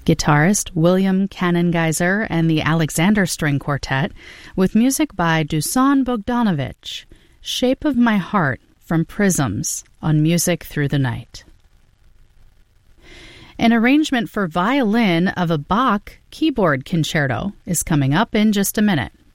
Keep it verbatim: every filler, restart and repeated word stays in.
Guitarist William Kanengeiser and the Alexander String Quartet, with music by Dusan Bogdanovich, Shape of My Heart from Prisms on Music Through the Night. An arrangement for violin of a Bach keyboard concerto is coming up in just a minute.